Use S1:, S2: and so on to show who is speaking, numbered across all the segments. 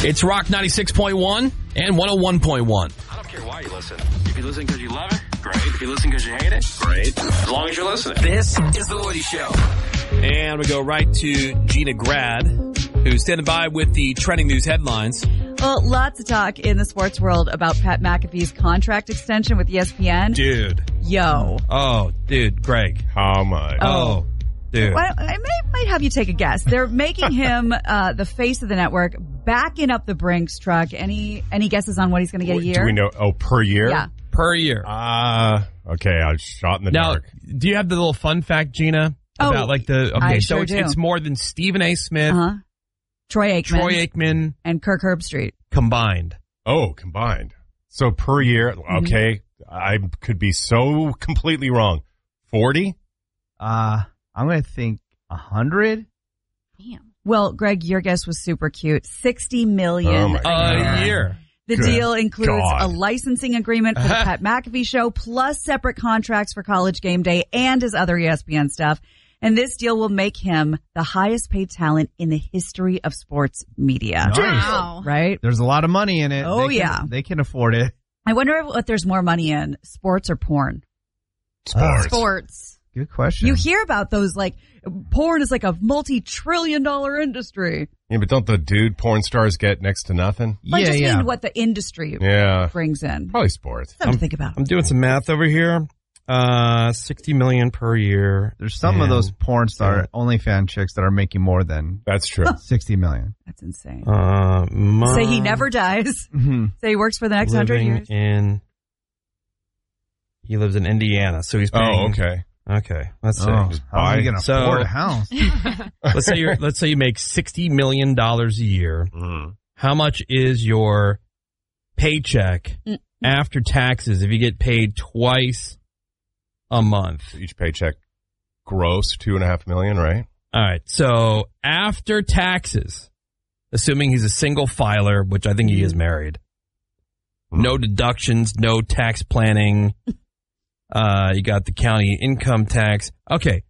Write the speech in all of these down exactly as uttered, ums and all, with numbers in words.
S1: It's Rock ninety-six point one and one oh one point one.
S2: I don't care why you listen. If you listen because you love it, great. If you listen because you hate it, great. As long as you're listening. This is The Woody Show.
S1: And we go right to Gina Grad, who's standing by with the trending news headlines.
S3: Well, lots of talk in the sports world about Pat McAfee's contract extension with E S P N.
S1: Dude.
S3: Yo.
S1: Oh, dude, Greg.
S4: How much?
S1: Oh, dude.
S3: Well, I may, might have you take a guess. They're making him uh, the face of the network, backing up the Brinks truck. Any any guesses on what he's going to get a year?
S4: Do we know? Oh, per year?
S3: Yeah.
S1: Per year.
S4: Ah, uh, okay. I was shot in the
S1: now,
S4: dark.
S1: Do you have the little fun fact, Gina? About
S3: oh,
S1: like the, okay,
S3: I
S1: so
S3: sure
S1: it's,
S3: do.
S1: it's more than Stephen A. Smith,
S3: Uh-huh. Troy Aikman.
S1: Troy Aikman,
S3: and Kirk Herbstreit.
S1: Combined.
S4: Oh, combined. So per year, okay. Mm-hmm. I could be so completely wrong. forty?
S5: Uh, I'm going to think one hundred.
S3: Damn. Well, Greg, your guess was super cute. sixty million
S4: Oh my
S3: a
S4: God.
S3: year.
S1: A year.
S3: The
S4: Good
S3: deal includes
S4: God.
S3: a licensing agreement for the Pat McAfee show, plus separate contracts for College Game Day and his other E S P N stuff. And this deal will make him the highest paid talent in the history of sports media.
S5: Nice.
S6: Wow.
S3: Right?
S5: There's a lot of money in it.
S3: Oh,
S5: They can-
S3: yeah.
S5: They can afford it.
S3: I wonder if, what there's more money in, sports or porn.
S4: Sports.
S6: Sports.
S5: Good question.
S3: You hear about those, like, porn is like a multi-trillion dollar industry.
S4: Yeah, but don't the dude porn stars get next to nothing?
S3: I
S5: yeah,
S3: just
S5: yeah.
S3: mean what the industry
S4: Yeah.
S3: brings in.
S4: Probably sports.
S3: Something to think about.
S1: I'm doing some math over here. Uh, sixty million per year.
S5: There's some
S1: And,
S5: of those porn star
S1: yeah.
S5: OnlyFans chicks that are making more than
S4: That's true.
S5: sixty million.
S3: That's insane.
S1: Uh, mo-
S3: Say he never dies.
S5: Mm-hmm.
S3: Say he works for the next hundred
S1: living
S3: years.
S1: in. He lives in Indiana, so he's paying.
S4: Oh, okay.
S1: Okay, let's see.
S5: Oh,
S4: Just
S5: how are you
S4: buy-
S5: going to
S1: So-
S5: afford a house?
S1: let's say you let's say you make sixty million dollars a year.
S4: Mm.
S1: How much is your paycheck
S3: Mm.
S1: after taxes if you get paid twice a month?
S4: Each paycheck gross two and a half million, right?
S1: All right. So after taxes, assuming he's a single filer, which I think he is married, no deductions, no tax planning. Uh, you got the county income tax. Okay.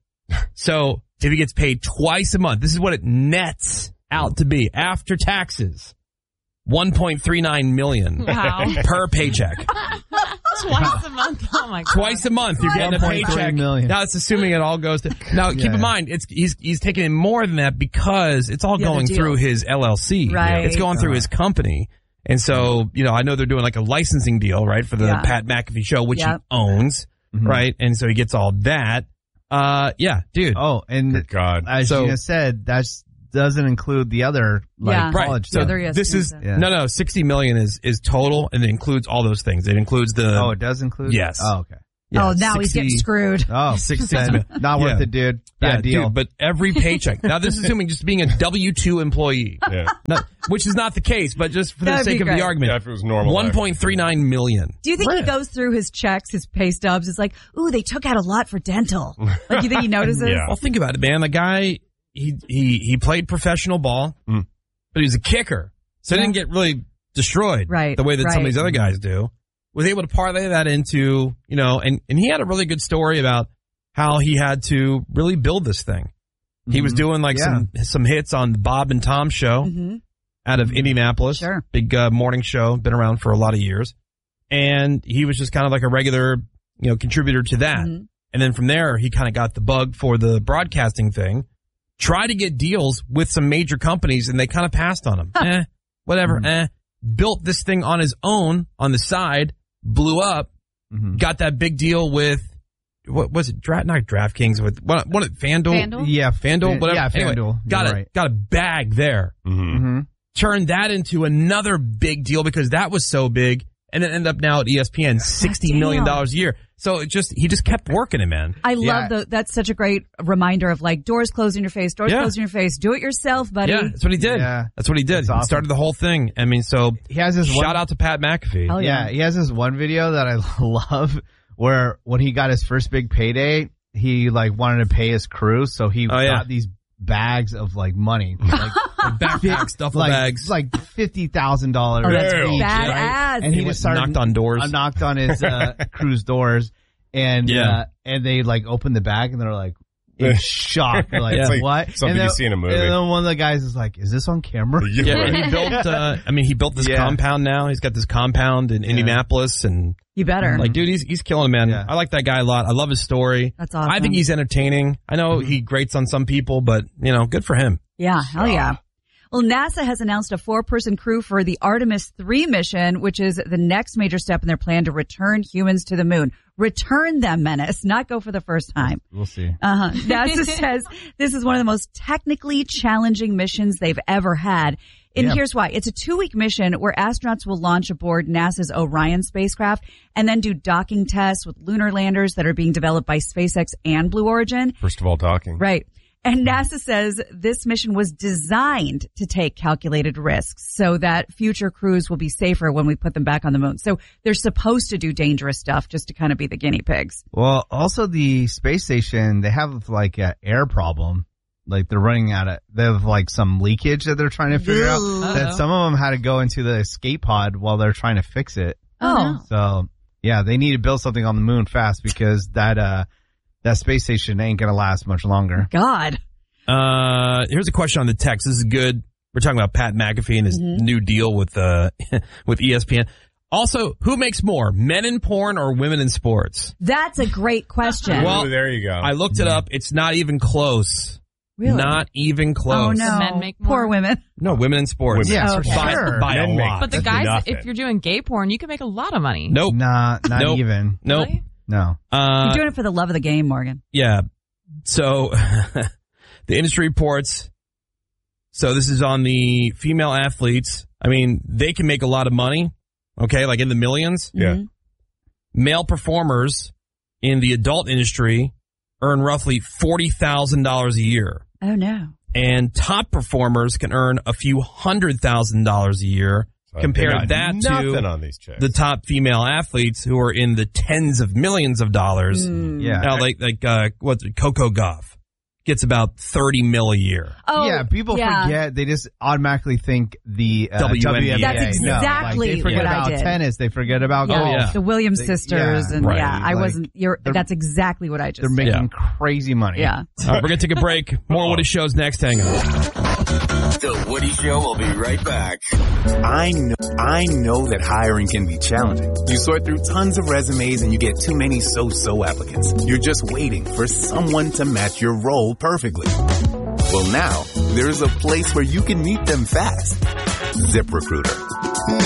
S1: So if he gets paid twice a month, this is what it nets out to be after taxes. one point three nine million
S6: Wow.
S1: per paycheck.
S6: Twice a month. Oh my god.
S1: Twice a month, you're getting a
S5: one point three
S1: paycheck.
S5: million.
S1: Now it's assuming it all goes to. Now keep
S5: Yeah.
S1: in mind, it's he's he's taking in more than that because it's all
S3: The other
S1: going
S3: deal.
S1: through his L L C.
S3: Right.
S1: It's going through his company, and so you know I know they're doing like a licensing deal, right, for the
S3: Yeah.
S1: Pat McAfee show, which
S3: Yeah.
S1: he owns,
S5: Mhm.
S1: right, and so he gets all that. Uh, yeah, dude.
S5: Oh, and
S4: Good God.
S5: as
S1: So-
S5: Gina said, that doesn't include the other like
S3: Yeah.
S1: Right.
S5: college
S1: So
S3: The
S5: stuff.
S3: other E S P N
S1: this is
S3: stuff.
S5: Yeah.
S1: no, no. Sixty million is is total, and it includes all those things. It includes the
S5: Oh, it does include?
S1: Yes.
S5: Oh, okay.
S1: yeah,
S3: oh, now he's
S1: sixty
S3: getting screwed.
S5: Oh,
S1: Six-
S5: then
S1: six-
S5: not worth
S1: yeah.
S5: it, dude.
S1: yeah,
S5: Bad deal.
S1: dude. But every paycheck. Now this is assuming just being a W two employee.
S4: Yeah.
S1: Not, which is not the case, but just for the
S3: That'd
S1: sake
S3: be
S1: of
S3: great.
S1: the argument,
S4: Yeah, if it was normal.
S1: one point three nine million.
S3: Do you think he
S1: Right.
S3: goes through his checks, his pay stubs? It's like, ooh, they took out a lot for dental. Like, you think he notices?
S4: Yeah.
S1: Well, think about it, man. The guy, he he he played professional ball,
S4: Mm.
S1: but he was a kicker, so he
S3: Yeah.
S1: didn't get really destroyed,
S3: Right,
S1: the way that some
S3: right.
S1: of these other guys do. Was able to parlay that into, you know, and and he had a really good story about how he had to really build this thing. He was
S5: Mhm.
S1: doing like
S5: Yeah.
S1: some some hits on the Bob and Tom show.
S3: hmm
S1: Out of Indianapolis.
S3: Sure.
S1: Big uh, morning show, been around for a lot of years. And he was just kind of like a regular, you know, contributor to that.
S3: Mhm.
S1: And then from there, he kind of got the bug for the broadcasting thing, tried to get deals with some major companies, and they kind of passed on him. eh, whatever,
S5: Mhm.
S1: eh. Built this thing on his own on the side, blew up,
S5: Mhm.
S1: got that big deal with, what was it? Dra- not DraftKings, with what, what, FanDuel?
S6: FanDuel?
S5: Yeah,
S1: FanDuel,
S5: Fan-
S1: whatever.
S5: Yeah,
S1: Anyway,
S5: FanDuel.
S1: got
S5: You're
S1: a,
S5: right.
S1: got a bag there.
S4: Mm-hmm.
S5: Mm-hmm.
S1: Turned that into another big deal because that was so big, and then ended up now at E S P N, sixty million dollars a year. So it just he just kept working it, man.
S3: I
S5: Yeah.
S3: love the, that's such a great reminder of like doors closed in your face, doors
S1: Yeah.
S3: closed in your face. Do it yourself, buddy.
S1: Yeah, that's what he did.
S5: Yeah.
S1: That's what he did.
S5: That's
S1: He
S5: awesome.
S1: started the whole thing. I mean, so
S5: He has this
S1: shout
S5: one,
S1: out to Pat McAfee.
S3: Hell
S5: yeah, he has this one video that I love where when he got his first big payday, he like wanted to pay his crew, so he
S1: Oh, yeah.
S5: got these bags of like money, like
S1: Backpacks, duffel
S5: like,
S1: bags.
S5: like fifty thousand dollars.
S3: Oh, that's
S4: Damn.
S3: badass.
S5: And he
S1: He
S5: just
S1: went-
S5: started
S1: knocked on doors.
S5: I knocked on his uh, crew's doors, and
S1: Yeah.
S5: uh, and they like opened the bag, and they're like, in shock. Like,
S1: Yeah.
S4: like
S5: what?
S4: something
S5: and then,
S4: you see in a movie.
S5: And then one of the guys is like, is this on camera?
S1: Yeah, he built. Uh, I mean, he built this
S5: Yeah.
S1: compound. Now he's got this compound in Indianapolis, and
S3: You better.
S1: like, dude, he's he's killing it, man.
S5: Yeah.
S1: I like that guy a lot. I love his story.
S3: That's awesome.
S1: I think he's entertaining. I know he grates on some people, but you know, good for him.
S3: Yeah, hell yeah. Well, NASA has announced a four-person crew for the Artemis three mission, which is the next major step in their plan to return humans to the moon. Return them, Menace, not go for the first time.
S5: We'll see.
S3: Uh-huh. NASA says this is one of the most technically challenging missions they've ever had. And
S5: Yeah.
S3: here's why. It's a two-week mission where astronauts will launch aboard NASA's Orion spacecraft and then do docking tests with lunar landers that are being developed by SpaceX and Blue Origin.
S4: First of all, talking.
S3: Right. And NASA says this mission was designed to take calculated risks so that future crews will be safer when we put them back on the moon. So they're supposed to do dangerous stuff just to kind of be the guinea pigs.
S5: Well, also the space station, they have like an air problem. Like they're running out of, they have like some leakage that they're trying to figure out.
S6: Uh-oh.
S5: That some of them had to go into the escape pod while they're trying to fix it.
S3: Oh.
S5: So yeah, they need to build something on the moon fast because that, uh, that space station ain't going to last much longer.
S3: God.
S1: Uh, here's a question on the text. This is good. We're talking about Pat McAfee and his
S3: Mm-hmm.
S1: new deal with uh with E S P N. Also, who makes more, men in porn or women in sports?
S3: That's a great question.
S1: Well,
S4: Ooh, there you go.
S1: I looked it up. It's not even close.
S3: Really?
S1: Not even close.
S3: Oh, no.
S6: Men make more.
S3: Poor women.
S1: No, women in sports.
S4: Women
S5: in
S1: by,
S5: sports. Sure.
S1: by a
S4: Men make-
S1: lot.
S6: But the
S4: That's
S6: guys,
S4: nothing.
S6: if you're doing gay porn, you can make a lot of money.
S1: Nope.
S5: Nah, not
S1: Nope.
S5: even.
S1: Nope.
S6: Really?
S5: No.
S1: Uh,
S3: You're doing it for the love of the game, Morgan.
S1: Yeah. So the industry reports. So this is on the female athletes. I mean, they can make a lot of money. Okay. Like in the millions.
S4: yeah.
S3: Mhm.
S1: Male performers in the adult industry earn roughly forty thousand dollars a year.
S3: Oh, no.
S1: And top performers can earn a few hundred thousand dollars a year.
S4: So
S1: Compare
S4: they got
S1: that to
S4: nothing on these chicks.
S1: the top female athletes who are in the tens of millions of dollars.
S3: Mm.
S5: Yeah.
S1: Now, like, like, uh, what's it, Coco Gauff gets about thirty mil a year.
S3: Oh,
S5: yeah, people
S3: yeah.
S5: forget. They just automatically think the uh,
S1: W N B A.
S5: W N B A.
S3: That's
S5: No, like,
S3: exactly
S5: they forget
S3: what I
S5: about
S3: did.
S5: tennis. They forget about
S3: Yeah.
S5: golf.
S1: Oh, yeah.
S3: The Williams
S5: They-
S3: sisters.
S5: yeah,
S3: and
S1: right.
S3: yeah, I
S5: Like,
S3: wasn't, you're,
S5: they're-
S3: that's exactly what I just
S5: They're
S3: said.
S5: making crazy money.
S3: Yeah.
S1: All right, we're going to take a break. More Woody Show's next. Hang on.
S2: The Woody Show will be right back.
S7: I know, I know that hiring can be challenging. You sort through tons of resumes and you get too many so-so applicants. You're just waiting for someone to match your role perfectly. Well, now there's a place where you can meet them fast. ZipRecruiter.